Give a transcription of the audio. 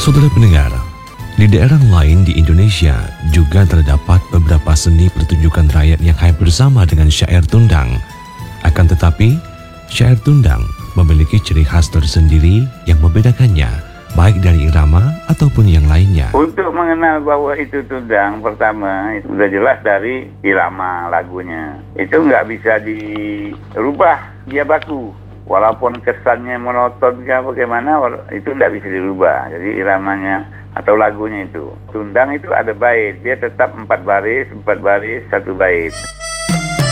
Saudara pendengar, di daerah lain di Indonesia juga terdapat beberapa seni pertunjukan rakyat yang hampir sama dengan syair tundang. Akan tetapi, syair tundang memiliki ciri khas tersendiri yang membedakannya, baik dari irama ataupun yang lainnya. Untuk mengenal bahwa itu tundang, pertama itu sudah jelas dari irama lagunya. Itu nggak bisa dirubah, dia baku. Walaupun kesannya monoton bagaimana, itu tidak bisa dirubah. Jadi iramanya atau lagunya itu. Tundang itu ada bait, dia tetap 4 baris, 1 bait.